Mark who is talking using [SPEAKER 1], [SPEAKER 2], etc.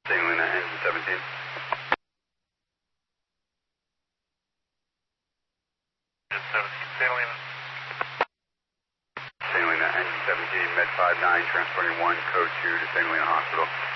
[SPEAKER 1] St. Helena, engine 17.
[SPEAKER 2] Engine 17, St. Helena.
[SPEAKER 1] St. Helena, engine 17, Med 59, transporting 1, code 2 to St. Helena Hospital.